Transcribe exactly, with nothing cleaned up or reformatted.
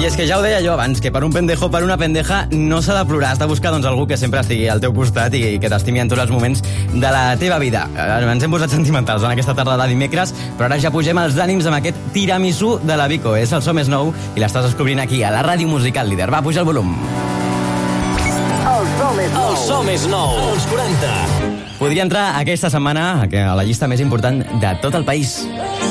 és que ja ho deia jo abans, que per un pendejo o per una pendeja no s'ha de plorar, has de buscar doncs, algú que sempre estigui al teu costat i que t'estimi en tots els moments de la teva vida. Ens hem posat sentimentals en aquesta tarda de dimecres, però ara ja pugem els ànims amb aquest tiramisú de la Vico. És el so més nou i l'estàs descobrint aquí, a la ràdio musical líder. Va, puja el volum. El so més nou. El so més nou. Els quaranta. Podria entrar aquesta setmana a la llista més important de tot el país.